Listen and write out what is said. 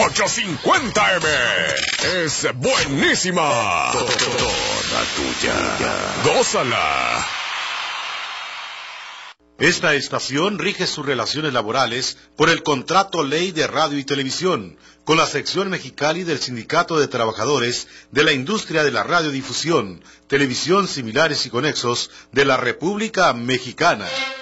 850M. Es buenísima. Toda tuya. Gózala. Esta estación rige sus relaciones laborales por el Contrato Ley de Radio y Televisión, con la sección Mexicali del Sindicato de Trabajadores de la Industria de la Radiodifusión, Televisión Similares y Conexos de la República Mexicana.